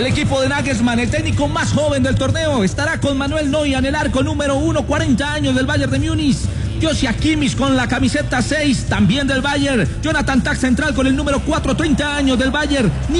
El equipo de Nagelsmann, el técnico más joven del torneo, estará con Manuel Neuer en el arco número 1, 40 años del Bayern de Múnich. Joshua Kimmich con la camiseta 6, también del Bayern. Jonathan Tah central con el número 4, 30 años del Bayern.